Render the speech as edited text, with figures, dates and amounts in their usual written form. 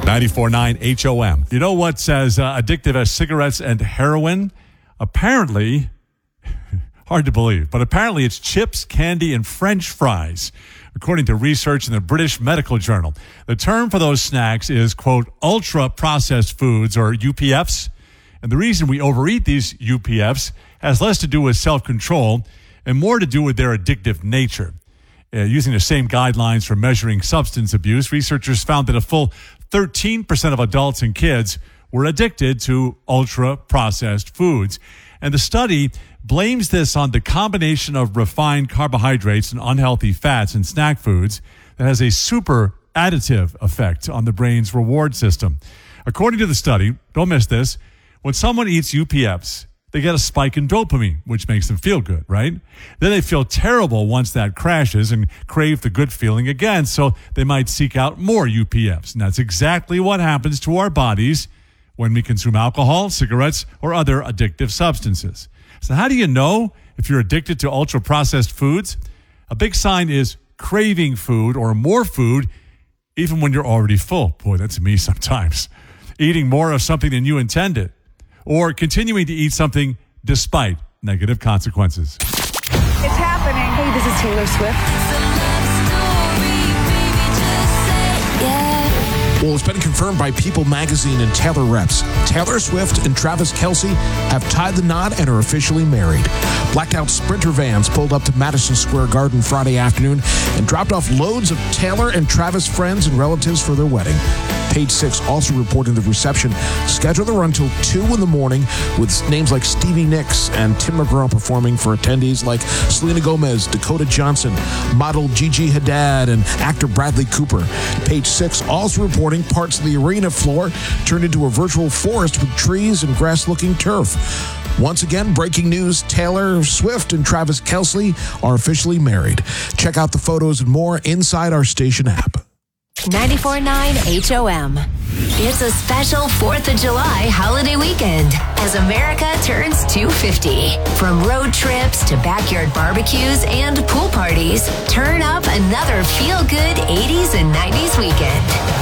94.9 HOM. You know what's as addictive as cigarettes and heroin? Apparently, hard to believe, but apparently it's chips, candy, and French fries, according to research in the British Medical Journal. The term for those snacks is, quote, ultra-processed foods, or UPFs. And the reason we overeat these UPFs has less to do with self-control and more to do with their addictive nature. Using the same guidelines for measuring substance abuse, researchers found that a full 13% of adults and kids were addicted to ultra-processed foods. And the study blames this on the combination of refined carbohydrates and unhealthy fats in snack foods that has a super additive effect on the brain's reward system. According to the study, don't miss this, when someone eats UPFs, they get a spike in dopamine, which makes them feel good, right? Then they feel terrible once that crashes and crave the good feeling again, so they might seek out more UPFs. And that's exactly what happens to our bodies when we consume alcohol, cigarettes, or other addictive substances. So how do you know if you're addicted to ultra-processed foods? A big sign is craving food or more food even when you're already full. Boy, that's me sometimes. Eating more of something than you intended. Or continuing to eat something despite negative consequences. It's happening. Hey, this is Taylor Swift. Well, it's been confirmed by People Magazine and Taylor Reps. Taylor Swift and Travis Kelce have tied the knot and are officially married. Blacked out Sprinter vans pulled up to Madison Square Garden Friday afternoon and dropped off loads of Taylor and Travis friends and relatives for their wedding. Page 6 also reporting the reception scheduled to run till 2 in the morning with names like Stevie Nicks and Tim McGraw performing for attendees like Selena Gomez, Dakota Johnson, model Gigi Hadid, and actor Bradley Cooper. Page 6 also reporting parts of the arena floor turned into a virtual forest with trees and grass-looking turf. Once again, breaking news, Taylor Swift and Travis Kelce are officially married. Check out the photos and more inside our station app. 94.9 HOM. It's a special 4th of July holiday weekend as America turns 250. From road trips to backyard barbecues and pool parties, turn up another feel-good 80s and 90s weekend.